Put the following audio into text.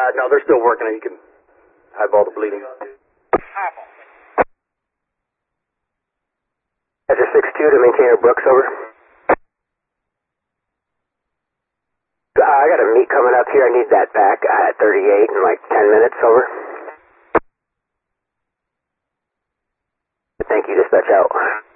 No, they're still working it. You can eyeball the bleeding. That's a 6-2 to maintain Brooks, over. I got a meet coming up here. I need that back at 38 in like 10 minutes, over. Thank you, dispatch out.